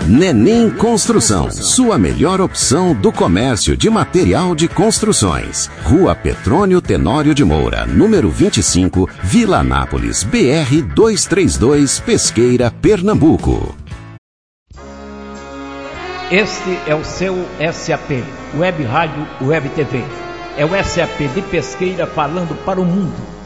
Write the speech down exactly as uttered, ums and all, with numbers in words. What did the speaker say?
Nenim Construção, sua melhor opção do comércio de material de construções. Rua Petrônio Tenório de Moura, número vinte e cinco, Vila Anápolis, B R duzentos e trinta e dois, Pesqueira, Pernambuco. Este é o seu S A P, Web Rádio Web T V. É o S A P de Pesqueira falando para o mundo.